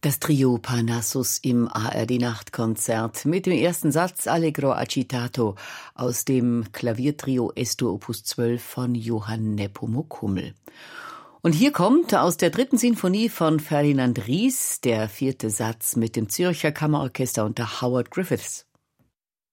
Das Trio Parnassus im ARD-Nachtkonzert mit dem ersten Satz Allegro agitato aus dem Klaviertrio Es-Dur Opus 12 von Johann Nepomuk Hummel. Und hier kommt aus der 3. Sinfonie von Ferdinand Ries der 4. Satz mit dem Zürcher Kammerorchester unter Howard Griffiths.